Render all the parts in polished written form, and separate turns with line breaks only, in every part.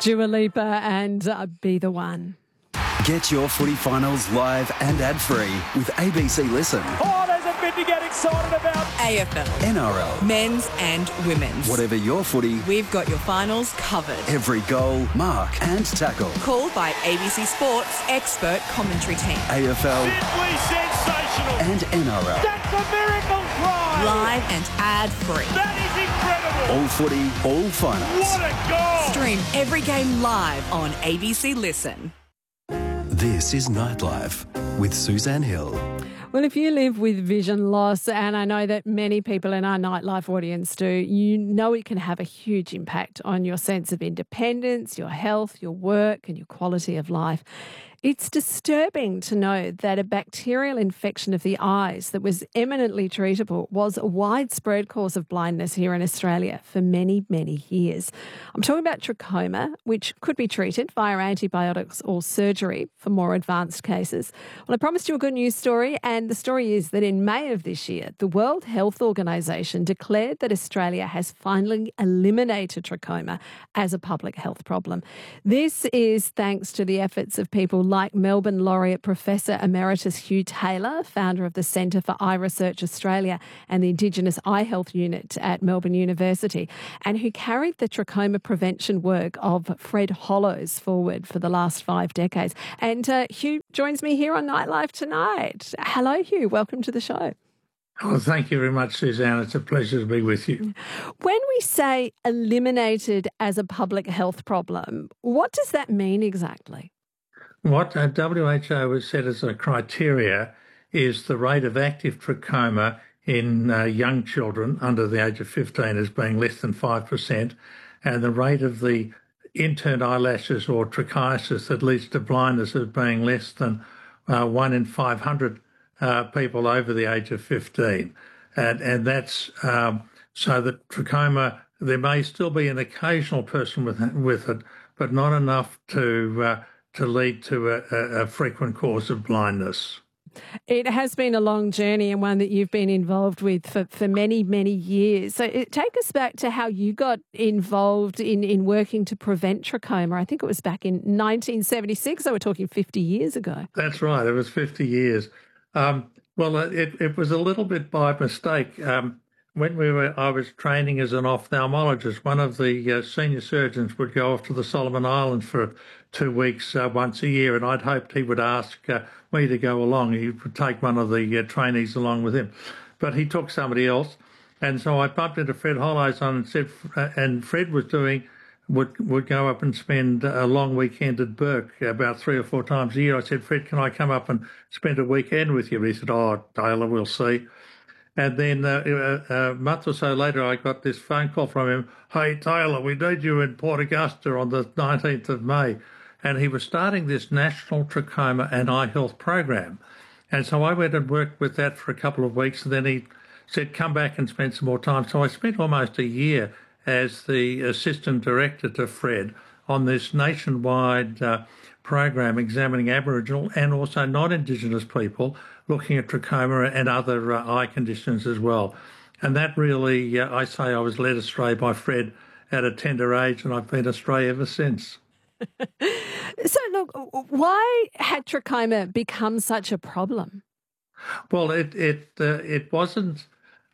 Dua Lipa and Be The One.
Get your footy finals live and ad-free with ABC Listen.
Oh, there's a bit to get excited about.
AFL.
NRL.
Men's and women's.
Whatever your footy,
We've got your finals covered.
every goal, mark and tackle.
Called by ABC Sports expert commentary team.
AFL
Simply sensational.
and NRL.
That's a miracle try.
Live and ad-free.
That is incredible.
All footy, all finals.
What a goal.
Stream every game live on ABC Listen.
This is Nightlife with Suzanne Hill.
Well, if you live with vision loss, and I know that many people in our Nightlife audience do, you know it can have a huge impact on your sense of independence, your health, your work and your quality of life. It's disturbing to know that a bacterial infection of the eyes that was eminently treatable was a widespread cause of blindness here in Australia for many, many years. I'm talking about trachoma, which could be treated via antibiotics or surgery for more advanced cases. Well, I promised you a good news story, and the story is that in May of this year, the World Health Organization declared that Australia has finally eliminated trachoma as a public health problem. This is thanks to the efforts of people like Melbourne Laureate Professor Emeritus Hugh Taylor, founder of the Centre for Eye Research Australia and the Indigenous Eye Health Unit at Melbourne University, and who carried the trachoma prevention work of Fred Hollows forward for the last 5 decades. And Hugh joins me here on Nightlife tonight. Hello, Hugh. Welcome to the show.
Oh, thank you very much, Suzanne. It's a pleasure to be with you.
When we say eliminated as a public health problem, what does that mean exactly?
What WHO has said as a criteria is the rate of active trachoma in young children under the age of 15 as being less than 5%, and the rate of the interned eyelashes or trichiasis that leads to blindness as being less than 1 in 500 people over the age of 15. And that's so that trachoma, there may still be an occasional person with it, but not enough to lead to a frequent cause of blindness.
It has been a long journey and one that you've been involved with for many, many years. So take us back to how you got involved in working to prevent trachoma. I think it was back in 1976, so we're talking 50 years ago.
That's right, it was 50 years. It was a little bit by mistake. When I was training as an ophthalmologist, one of the senior surgeons would go off to the Solomon Islands for 2 weeks once a year, and I'd hoped he would ask me to go along. He would take one of the trainees along with him, but he took somebody else, and so I bumped into Fred Hollows on and said, and Fred was would go up and spend a long weekend at Bourke about 3 or 4 times a year. I said, Fred, can I come up and spend a weekend with you? He said, oh, Taylor, we'll see. And then a month or so later, I got this phone call from him. Hey, Taylor, we need you in Port Augusta on the 19th of May. And he was starting this National Trachoma and Eye Health Program. And so I went and worked with that for a couple of weeks. And then he said, come back and spend some more time. So I spent almost a year as the assistant director to Fred on this nationwide program examining Aboriginal and also non-Indigenous people, looking at trachoma and other eye conditions as well. And that really, I say I was led astray by Fred at a tender age, and I've been astray ever since.
So, look, why had trachoma become such a problem?
Well, it wasn't...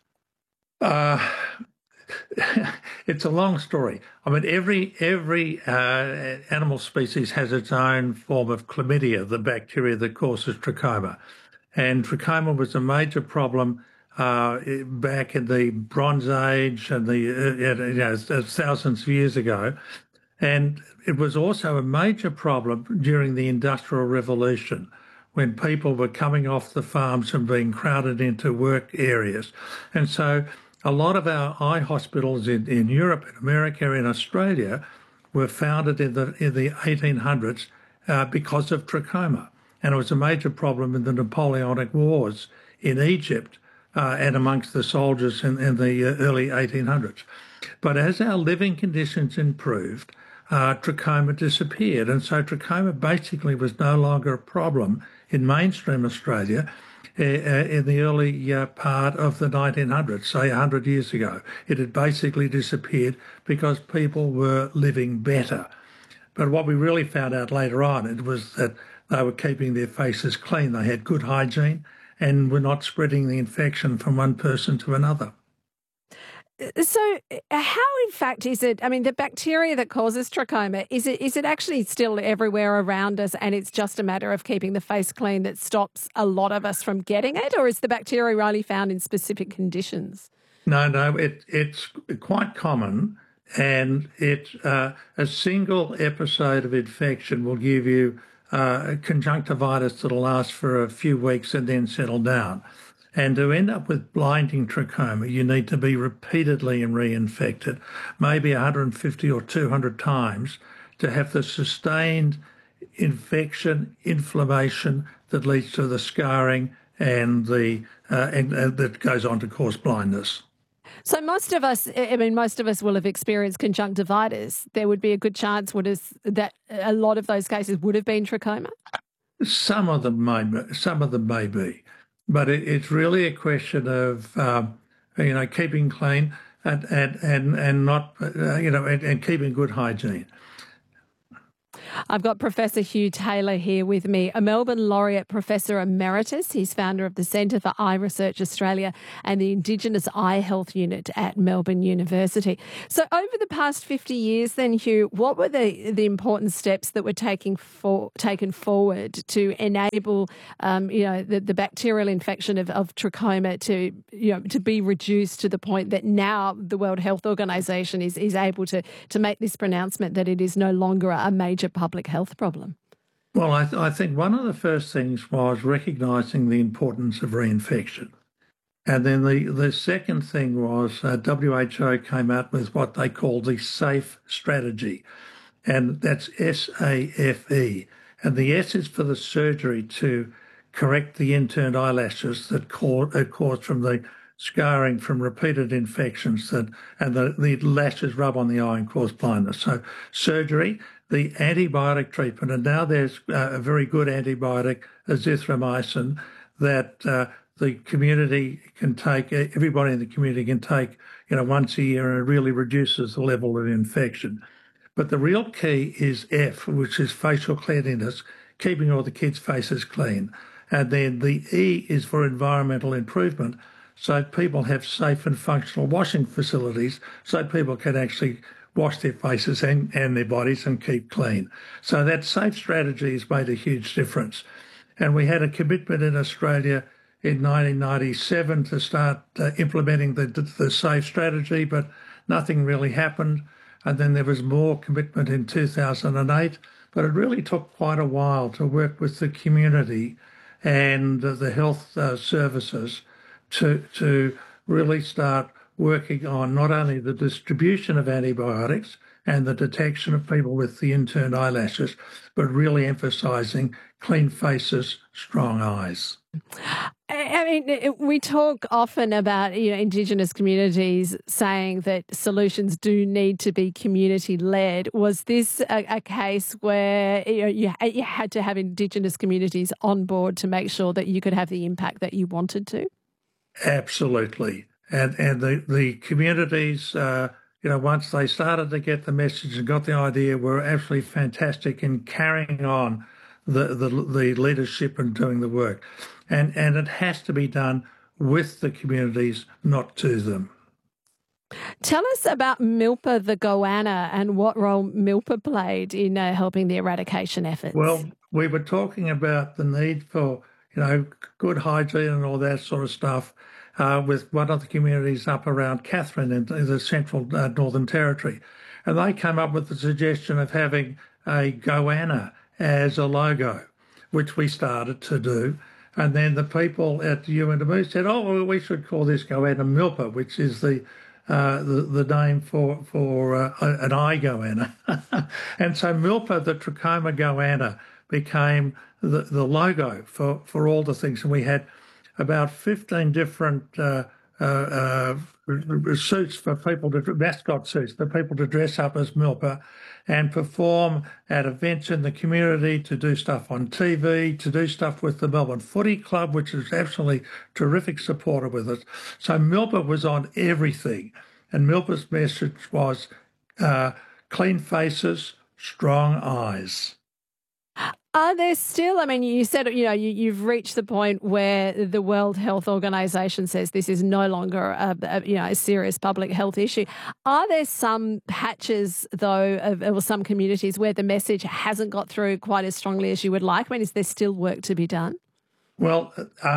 it's a long story. I mean, every animal species has its own form of chlamydia, the bacteria that causes trachoma. And trachoma was a major problem back in the Bronze Age and thousands of years ago. And it was also a major problem during the Industrial Revolution, when people were coming off the farms and being crowded into work areas. And so a lot of our eye hospitals in Europe, in America, in Australia were founded in the 1800s because of trachoma. And it was a major problem in the Napoleonic Wars in Egypt and amongst the soldiers in the early 1800s. But as our living conditions improved, trachoma disappeared. And so trachoma basically was no longer a problem in mainstream Australia in the early part of the 1900s, say 100 years ago. It had basically disappeared because people were living better. But what we really found out later on, it was that they were keeping their faces clean. They had good hygiene and were not spreading the infection from one person to another.
So how, in fact, is it, I mean, the bacteria that causes trachoma, is it actually still everywhere around us and it's just a matter of keeping the face clean that stops a lot of us from getting it? Or is the bacteria only found in specific conditions?
No, it's quite common, and a single episode of infection will give you conjunctivitis that'll last for a few weeks and then settle down. And to end up with blinding trachoma, you need to be repeatedly reinfected, maybe 150 or 200 times, to have the sustained infection, inflammation that leads to the scarring and that goes on to cause blindness.
So most of us will have experienced conjunctivitis. There would be a good chance that a lot of those cases would have been trachoma?
Some of them may be. But it's really a question of keeping clean and not and keeping good hygiene.
I've got Professor Hugh Taylor here with me, a Melbourne Laureate Professor Emeritus. He's founder of the Centre for Eye Research Australia and the Indigenous Eye Health Unit at Melbourne University. So over the past 50 years then, Hugh, what were the important steps that were taken forward to enable the bacterial infection of trachoma to be reduced to the point that now the World Health Organization is able to make this pronouncement that it is no longer a major public health problem?
Well, I think one of the first things was recognising the importance of reinfection. And then the second thing was WHO came out with what they call the SAFE strategy, and that's SAFE. And the S is for the surgery to correct the interned eyelashes that are caused from the scarring from repeated infections and the lashes rub on the eye and cause blindness. So surgery, the antibiotic treatment, and now there's a very good antibiotic, azithromycin, that the community can take, everybody in the community can take, once a year, and it really reduces the level of infection. But the real key is F, which is facial cleanliness, keeping all the kids' faces clean. And then the E is for environmental improvement, so people have safe and functional washing facilities so people can actually wash their faces and their bodies and keep clean. So that SAFE strategy has made a huge difference. And we had a commitment in Australia in 1997 to start implementing the SAFE strategy, but nothing really happened. And then there was more commitment in 2008, but it really took quite a while to work with the community and the health services to really start working on not only the distribution of antibiotics and the detection of people with the interned eyelashes, but really emphasising clean faces, strong eyes.
I mean, we talk often about Indigenous communities saying that solutions do need to be community-led. Was this a case where you had to have Indigenous communities on board to make sure that you could have the impact that you wanted to?
Absolutely. And the communities, once they started to get the message and got the idea, were absolutely fantastic in carrying on the leadership and doing the work. And it has to be done with the communities, not to them.
Tell us about Milpa the goanna and what role Milpa played in helping the eradication efforts.
Well, we were talking about the need for, good hygiene and all that sort of stuff with one of the communities up around Katherine in the central Northern Territory. And they came up with the suggestion of having a goanna as a logo, which we started to do. And then the people at UNMU said, "Oh, well, we should call this goanna Milpa," which is the name for an eye goanna. And so Milpa, the trachoma goanna, became the logo for all the things. And we had about 15 different suits for people mascot suits for people to dress up as Milpa and perform at events in the community, to do stuff on TV, to do stuff with the Melbourne Footy Club, which is absolutely terrific supporter with us. So Milpa was on everything. And Milpa's message was clean faces, strong eyes.
Are there still, I mean, you said, you've reached the point where the World Health Organization says this is no longer a serious public health issue. Are there some patches, though, or some communities where the message hasn't got through quite as strongly as you would like? I mean, is there still work to be done?
Well,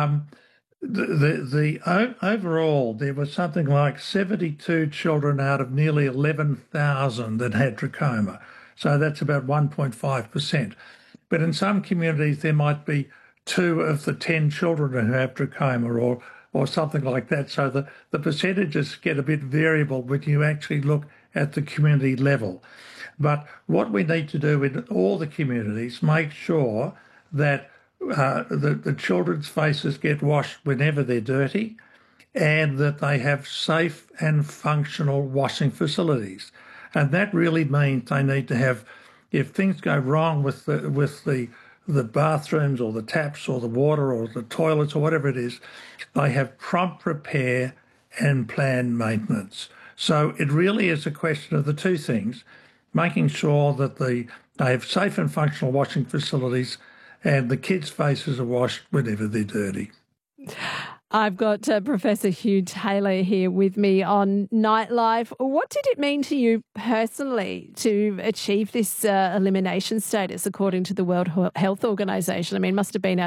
overall, there was something like 72 children out of nearly 11,000 that had trachoma. So that's about 1.5%. But in some communities, there might be 2 of the 10 children who have trachoma or something like that. So the percentages get a bit variable when you actually look at the community level. But what we need to do in all the communities, make sure that the children's faces get washed whenever they're dirty and that they have safe and functional washing facilities. And that really means they need to have, if things go wrong with the bathrooms or the taps or the water or the toilets or whatever it is, they have prompt repair and planned maintenance. So it really is a question of the two things, making sure that they have safe and functional washing facilities and the kids' faces are washed whenever they're dirty.
I've got Professor Hugh Taylor here with me on Nightlife. What did it mean to you personally to achieve this elimination status according to the World Health Organization? I mean, it must have been